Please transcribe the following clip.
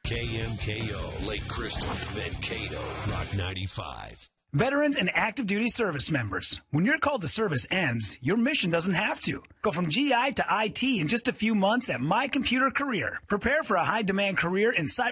KMKO, Lake Crystal, Mankato, Rock 95. Veterans and active duty service members, when your call to service ends, your mission doesn't have to. Go from GI to IT in just a few months at My Computer Career. Prepare for a high-demand career in cyber